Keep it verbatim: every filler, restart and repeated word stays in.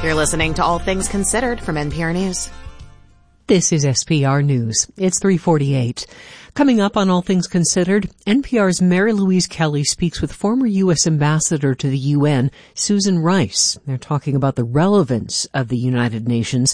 You're listening to All Things Considered from N P R News. This is S P R News. It's three forty-eight. Coming up on All Things Considered, N P R's Mary Louise Kelly speaks with former U S Ambassador to the U N, Susan Rice. They're talking about the relevance of the United Nations